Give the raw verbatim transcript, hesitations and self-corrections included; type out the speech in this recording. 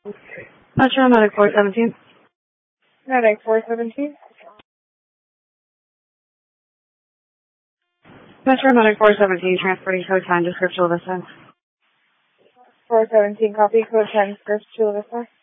Metro Medic four seventeen. Medic four seventeen. Metro Medic four seventeen, transporting code ten to Script Chula Vista. four seventeen, copy, code ten, Script Chula Vista.